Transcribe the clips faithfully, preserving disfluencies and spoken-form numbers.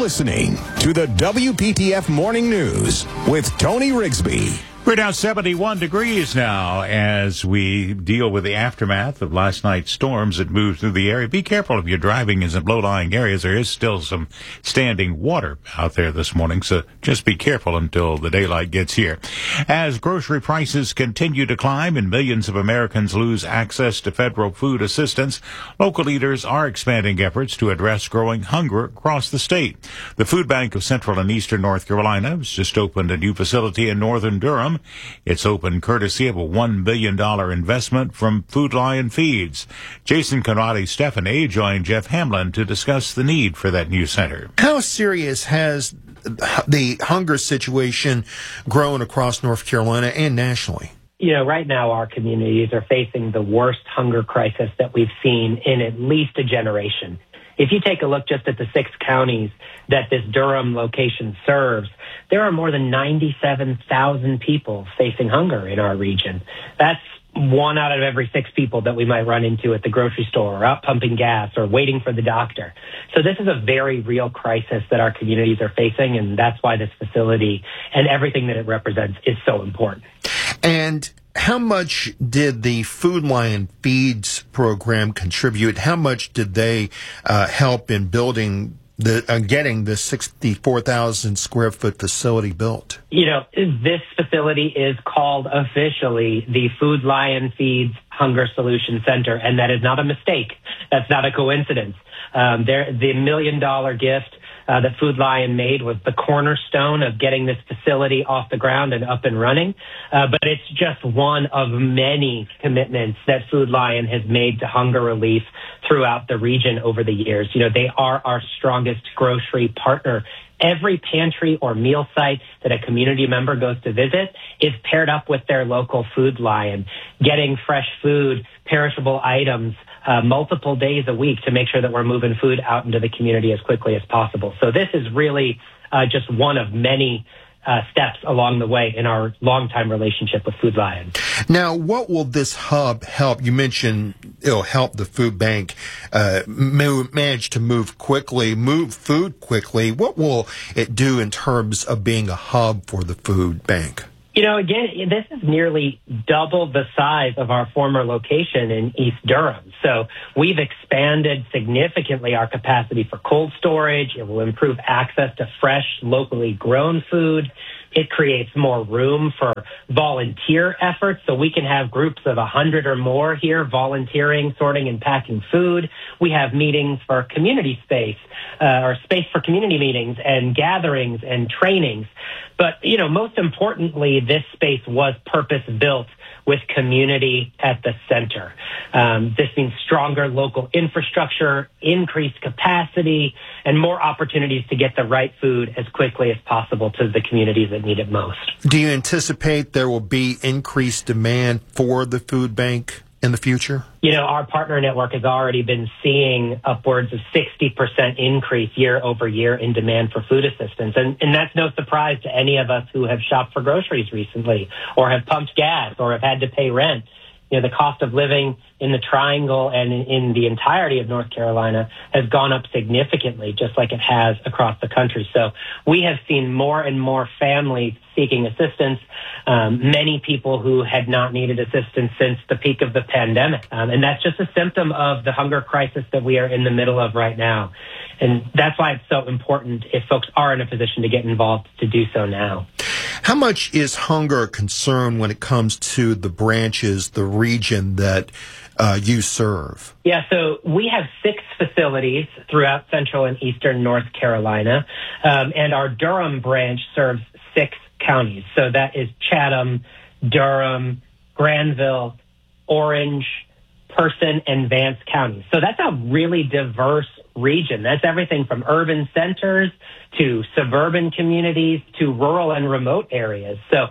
listening to the W P T F Morning News with Tony Rigsby. We're down seventy-one degrees now as we deal with the aftermath of last night's storms that moved through the area. Be careful if you're driving in some low-lying areas. There is still some standing water out there this morning, so just be careful until the daylight gets here. As grocery prices continue to climb and millions of Americans lose access to federal food assistance, local leaders are expanding efforts to address growing hunger across the state. The Food Bank of Central and Eastern North Carolina has just opened a new facility in northern Durham. It's open courtesy of a one billion dollars investment from Food Lion Feeds. Jason Conradi Stephanie joined Jeff Hamlin to discuss the need for that new center. How serious has the hunger situation grown across North Carolina and nationally? You know, right now our communities are facing the worst hunger crisis that we've seen in at least a generation. If you take a look just at the six counties that this Durham location serves, there are more than ninety-seven thousand people facing hunger in our region. That's one out of every six people that we might run into at the grocery store or out pumping gas or waiting for the doctor. So this is a very real crisis that our communities are facing, and that's why this facility and everything that it represents is so important. And how much did the Food Lion Feeds program contribute? How much did they uh, help in building the uh, getting the sixty-four thousand square foot facility built? You know, this facility is called officially the Food Lion Feeds Hunger Solution Center, and that is not a mistake. That's not a coincidence. Um, the million dollar gift Uh, that Food Lion made was the cornerstone of getting this facility off the ground and up and running. Uh, but it's just one of many commitments that Food Lion has made to hunger relief throughout the region over the years. You know, they are our strongest grocery partner. Every pantry or meal site that a community member goes to visit is paired up with their local Food Lion, getting fresh food, perishable items, Uh, multiple days a week to make sure that we're moving food out into the community as quickly as possible. So this is really uh, just one of many uh, steps along the way in our longtime relationship with Food Lion. Now, what will this hub help? You mentioned it'll help the food bank uh, move, manage to move quickly, move food quickly. What will it do in terms of being a hub for the food bank? You know, again, this is nearly double the size of our former location in East Durham. So we've expanded significantly our capacity for cold storage. It will improve access to fresh, locally grown food. It creates more room for volunteer efforts, so we can have groups of one hundred or more here volunteering, sorting, and packing food. We have meetings for community space, uh, or space for community meetings and gatherings and trainings. But, you know, most importantly, this space was purpose-built with community at the center. Um, this means stronger local infrastructure, increased capacity, and more opportunities to get the right food as quickly as possible to the communities that need it most. Do you anticipate there will be increased demand for the food bank in the future? You know, our partner network has already been seeing upwards of sixty percent increase year over year in demand for food assistance. And, and that's no surprise to any of us who have shopped for groceries recently or have pumped gas or have had to pay rent. You know, the cost of living in the Triangle and in, in the entirety of North Carolina has gone up significantly, just like it has across the country. So we have seen more and more families seeking assistance, um, many people who had not needed assistance since the peak of the pandemic. Um, and that's just a symptom of the hunger crisis that we are in the middle of right now. And that's why it's so important if folks are in a position to get involved to do so now. How much is hunger a concern when it comes to the branches, the region that uh, you serve? Yeah, so we have six facilities throughout Central and Eastern North Carolina, um, and our Durham branch serves six counties. So that is Chatham, Durham, Granville, Orange, Person, and Vance counties. So that's a really diverse region. That's everything from urban centers to suburban communities to rural and remote areas. So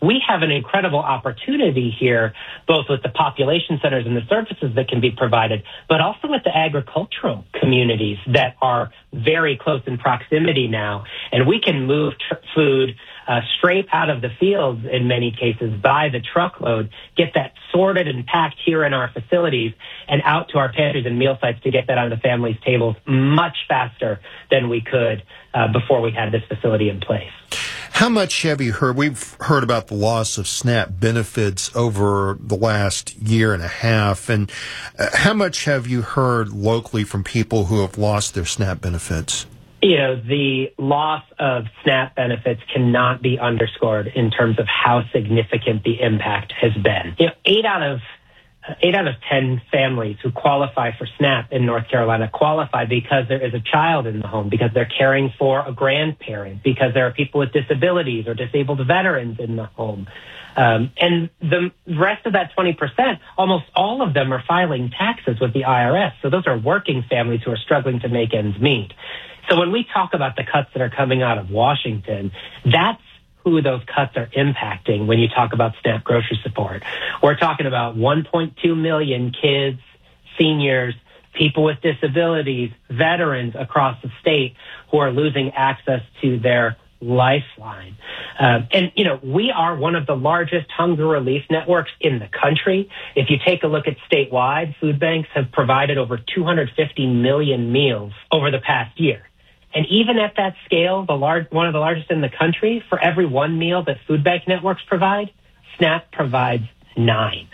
we have an incredible opportunity here, both with the population centers and the services that can be provided, but also with the agricultural communities that are very close in proximity now. And we can move tr- food uh, straight out of the fields in many cases by the truckload, get that sorted and packed here in our facilities and out to our pantries and meal sites to get that on the families' tables much faster than we could uh, before we had this facility in place. How much have you heard? We've heard about the loss of SNAP benefits over the last year and a half. And uh, how much have you heard locally from people who have lost their SNAP benefits? You know, the loss of SNAP benefits cannot be underscored in terms of how significant the impact has been. You know, eight out of Eight out of ten families who qualify for SNAP in North Carolina qualify because there is a child in the home, because they're caring for a grandparent, because there are people with disabilities or disabled veterans in the home. Um, and the rest of that twenty percent, almost all of them are filing taxes with the I R S. So those are working families who are struggling to make ends meet. So when we talk about the cuts that are coming out of Washington, that's who those cuts are impacting when you talk about SNAP grocery support. We're talking about one point two million kids, seniors, people with disabilities, veterans across the state who are losing access to their lifeline. Um, and, you know, we are one of the largest hunger relief networks in the country. If you take a look at statewide, food banks have provided over two hundred fifty million meals over the past year. And even at that scale, the large, one of the largest in the country, for every one meal that food bank networks provide, SNAP provides nine.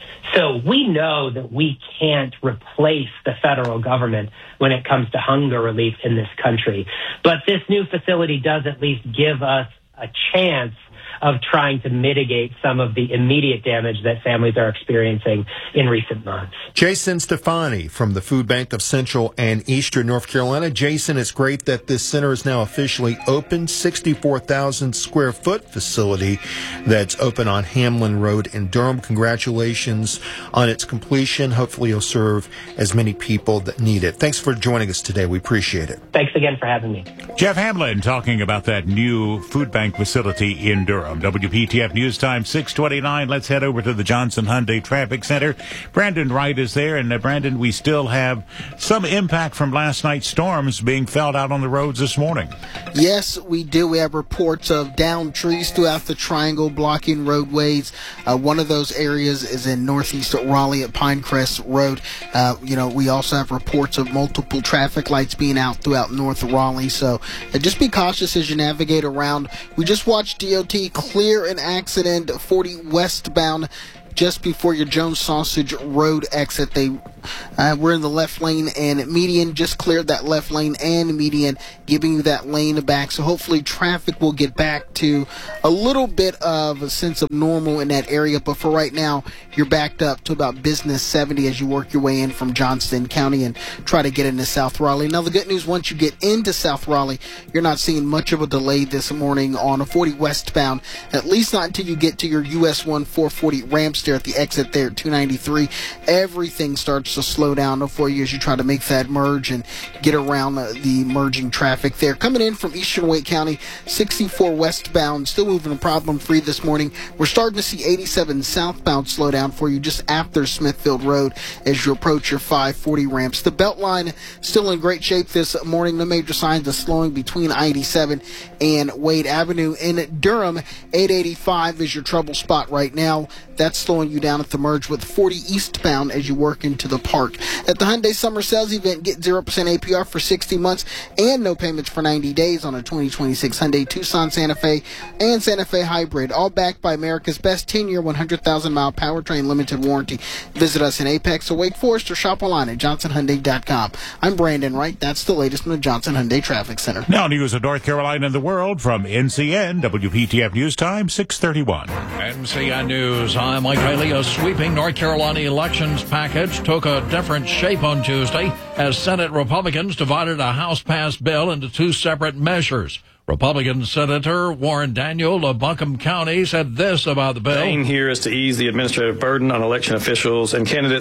So we know that we can't replace the federal government when it comes to hunger relief in this country. But this new facility does at least give us a chance of trying to mitigate some of the immediate damage that families are experiencing in recent months. Jason Stefani from the Food Bank of Central and Eastern North Carolina. Jason, it's great that this center is now officially open. sixty-four thousand square foot facility that's open on Hamlin Road in Durham. Congratulations on its completion. Hopefully you'll serve as many people that need it. Thanks for joining us today. We appreciate it. Thanks again for having me. Jeff Hamlin talking about that new food bank facility in Durham. W P T F News Time six twenty-nine. Let's head over to the Johnson Hyundai Traffic Center. Brandon Wright is there. And uh, Brandon, we still have some impact from last night's storms being felt out on the roads this morning. Yes, we do. We have reports of downed trees throughout the triangle blocking roadways. Uh, one of those areas is in northeast Raleigh at Pinecrest Road. Uh, you know, we also have reports of multiple traffic lights being out throughout North Raleigh. So uh, just be cautious as you navigate around. We just watched D O T clear an accident forty westbound just before your Jones Sausage Road exit. They uh, were in the left lane and median, just cleared that left lane and median, giving you that lane back. So hopefully traffic will get back to a little bit of a sense of normal in that area. But for right now, you're backed up to about Business seventy as you work your way in from Johnston County and try to get into South Raleigh. Now the good news, once you get into South Raleigh, you're not seeing much of a delay this morning on a forty westbound, at least not until you get to your U S one four forty ramps there at the exit there at two ninety-three. Everything starts to slow down for you as you try to make that merge and get around the, the merging traffic there. Coming in from Eastern Wake County, sixty-four westbound, still moving problem free this morning. We're starting to see eighty-seven southbound slow down for you just after Smithfield Road as you approach your five forty ramps. The Beltline still in great shape this morning. No major signs of slowing between I eighty-seven and Wade Avenue. In Durham, eight eighty-five is your trouble spot right now. That's slowing you down at the merge with forty eastbound as you work into the park. At the Hyundai Summer Sales Event, get zero percent A P R for sixty months and no payments for ninety days on a twenty twenty-six Hyundai Tucson, Santa Fe, and Santa Fe Hybrid, all backed by America's best ten-year, one hundred thousand mile powertrain limited warranty. Visit us in Apex or Wake Forest or shop online at johnson hyundai dot com. I'm Brandon Wright. That's the latest from the Johnson Hyundai Traffic Center. Now news of North Carolina and the world from N C N, W P T F News Time, six thirty-one. N C N News, I'm Mike Haley. A sweeping North Carolina elections package took a different shape on Tuesday as Senate Republicans divided a House-passed bill into two separate measures. Republican Senator Warren Daniel of Buncombe County said this about the bill. The aim here is to ease the administrative burden on election officials and candidates.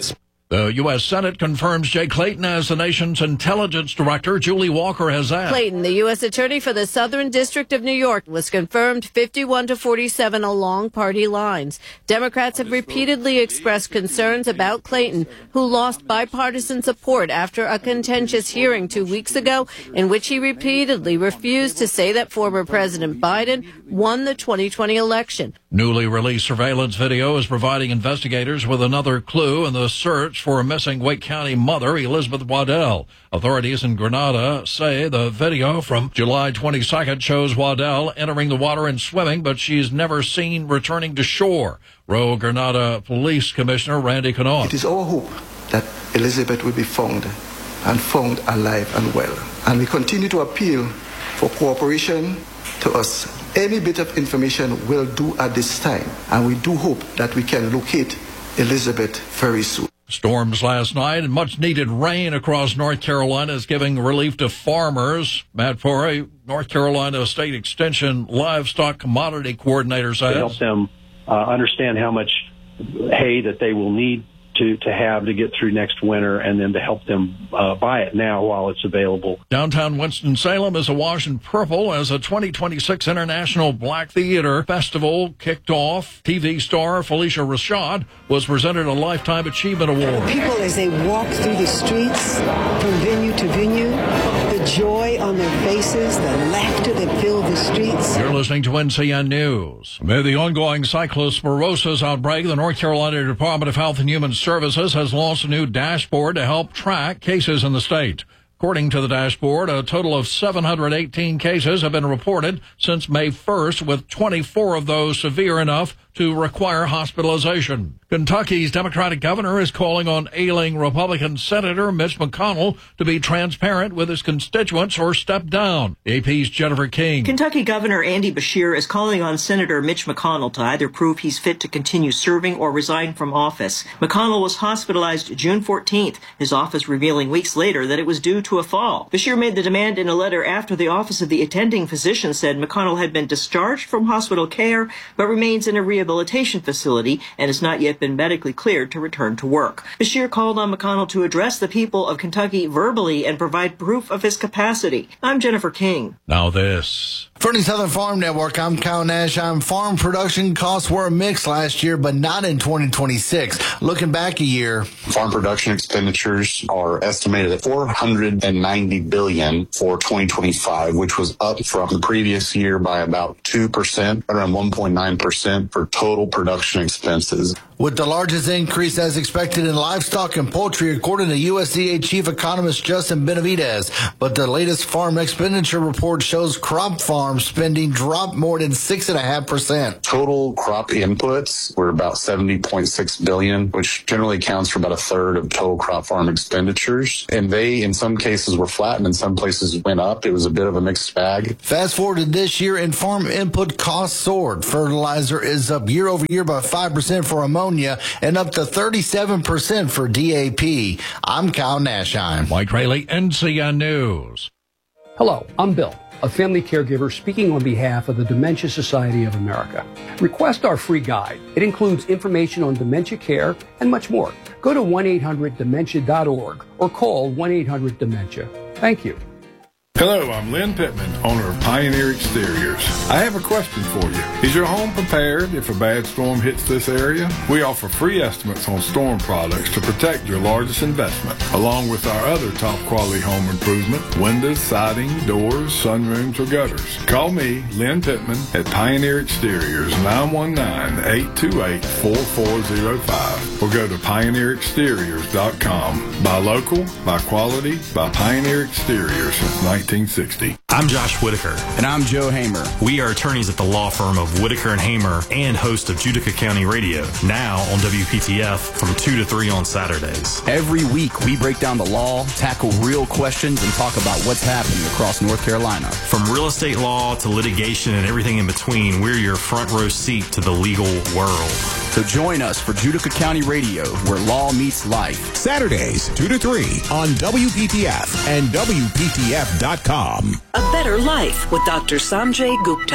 The U S. Senate confirms Jay Clayton as the nation's intelligence director. Julie Walker has that. Clayton, the U S attorney for the Southern District of New York, was confirmed fifty-one to forty-seven along party lines. Democrats have repeatedly expressed concerns about Clayton, who lost bipartisan support after a contentious hearing two weeks ago in which he repeatedly refused to say that former President Biden won the twenty twenty election. Newly released surveillance video is providing investigators with another clue in the search for a missing Wake County mother, Elizabeth Waddell. Authorities in Grenada say the video from July twenty-second shows Waddell entering the water and swimming, but she's never seen returning to shore. Roe Grenada Police Commissioner Randy Connaught. It is our hope that Elizabeth will be found and found alive and well. And we continue to appeal for cooperation to us. Any bit of information will do at this time, and we do hope that we can locate Elizabeth very soon. Storms last night and much-needed rain across North Carolina is giving relief to farmers. Matt Forey, North Carolina State Extension Livestock Commodity Coordinator, says. To help them uh, understand how much hay that they will need to, to have to get through next winter, and then to help them uh, buy it now while it's available. Downtown Winston-Salem is awash in purple as the twenty twenty-six International Black Theater Festival kicked off. T V star Felicia Rashad was presented a Lifetime Achievement Award. People, as they walk through the streets from venue to venue, the joy on their faces, the laughter that filled the streets. You're listening to N C N News. Amid the ongoing cyclosporosis outbreak, the North Carolina Department of Health and Human Services has launched a new dashboard to help track cases in the state. According to the dashboard, a total of seven hundred eighteen cases have been reported since May first, with twenty-four of those severe enough to require hospitalization. Kentucky's Democratic governor is calling on ailing Republican Senator Mitch McConnell to be transparent with his constituents or step down. A P's Jennifer King. Kentucky Governor Andy Beshear is calling on Senator Mitch McConnell to either prove he's fit to continue serving or resign from office. McConnell was hospitalized June fourteenth, his office revealing weeks later that it was due to a fall. Beshear made the demand in a letter after the Office of the Attending Physician said McConnell had been discharged from hospital care but remains in a rehabilitation facility and has not yet been medically cleared to return to work. Beshear called on McConnell to address the people of Kentucky verbally and provide proof of his capacity. I'm Jennifer King. Now this. For the Southern Farm Network, I'm Kyle Nashheim. Farm production costs were a mix last year, but not in twenty twenty-six. Looking back a year, farm production expenditures are estimated at four hundred ninety billion dollars for twenty twenty-five, which was up from the previous year by about two percent, around one point nine percent for total production expenses. With the largest increase as expected in livestock and poultry, according to U S D A Chief Economist Justin Benavidez. But the latest farm expenditure report shows crop farm spending dropped more than six point five percent. Total crop inputs were about seventy point six billion dollars, which generally accounts for about a third of total crop farm expenditures. And they, in some cases, were flat and in some places went up. It was a bit of a mixed bag. Fast forward to this year, and farm input costs soared. Fertilizer is up year over year by five percent for ammonia and up to thirty-seven percent for D A P. I'm Kyle Nashheim. Mike Rayleigh, N C N News. Hello, I'm Bill, a family caregiver speaking on behalf of the Dementia Society of America. Request our free guide. It includes information on dementia care and much more. Go to one eight hundred dementia dot org or call one eight hundred dementia. Thank you. Hello, I'm Lynn Pittman, owner of Pioneer Exteriors. I have a question for you. Is your home prepared if a bad storm hits this area? We offer free estimates on storm products to protect your largest investment, along with our other top quality home improvement, windows, siding, doors, sunrooms, or gutters. Call me, Lynn Pittman, at Pioneer Exteriors, nine one nine, eight two eight, four four zero five, or go to pioneer exteriors dot com. Buy local, buy quality, buy Pioneer Exteriors since nineteen sixty. I'm Josh Whitaker. And I'm Joe Hamer. We are attorneys at the law firm of Whitaker and Hamer and host of Judica County Radio, now on W P T F from two to three on Saturdays. Every week, we break down the law, tackle real questions, and talk about what's happening across North Carolina. From real estate law to litigation and everything in between, we're your front row seat to the legal world. So join us for Judica County Radio, where law meets life. Saturdays, two to three on W P T F and W P T F dot com. A Better Life with Doctor Sanjay Gupta.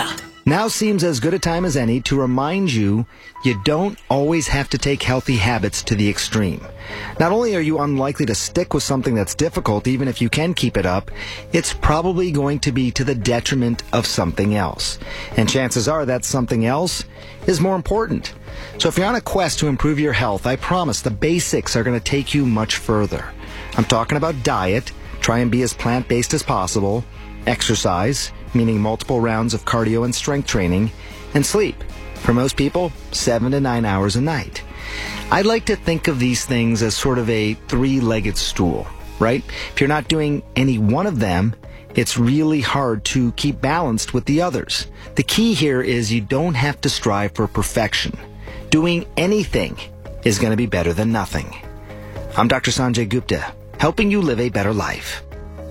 Now seems as good a time as any to remind you you don't always have to take healthy habits to the extreme. Not only are you unlikely to stick with something that's difficult, even if you can keep it up, it's probably going to be to the detriment of something else. And chances are that something else is more important. So if you're on a quest to improve your health, I promise the basics are going to take you much further. I'm talking about diet. Try and be as plant-based as possible. Exercise, meaning multiple rounds of cardio and strength training, and sleep. For most people, seven to nine hours a night. I'd like to think of these things as sort of a three-legged stool, right? If you're not doing any one of them, it's really hard to keep balanced with the others. The key here is you don't have to strive for perfection. Doing anything is going to be better than nothing. I'm Doctor Sanjay Gupta, helping you live a better life.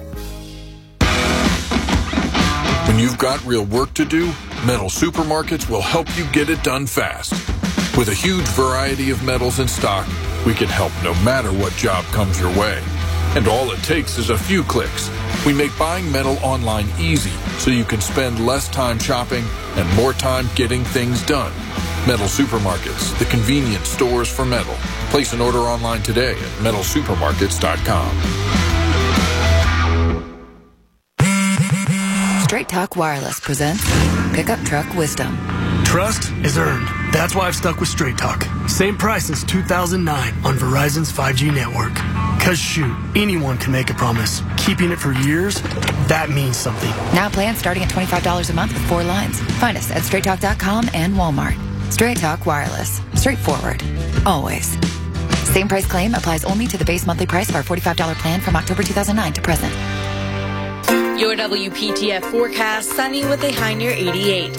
When you've got real work to do, Metal Supermarkets will help you get it done fast. With a huge variety of metals in stock, we can help no matter what job comes your way. And all it takes is a few clicks. We make buying metal online easy so you can spend less time shopping and more time getting things done. Metal Supermarkets, the convenience stores for metal. Place an order online today at metal supermarkets dot com. Straight Talk Wireless presents Pickup Truck Wisdom. Trust is earned. That's why I've stuck with Straight Talk. Same price since two thousand nine on Verizon's five G network. Cause shoot, anyone can make a promise. Keeping it for years, that means something. Now plans starting at twenty-five dollars a month with four lines. Find us at straight talk dot com and Walmart. Straight Talk Wireless. Straightforward. Always. Same price claim applies only to the base monthly price of our forty-five dollars plan from October two thousand nine to present. Your W P T F forecast, sunny with a high near eighty-eight.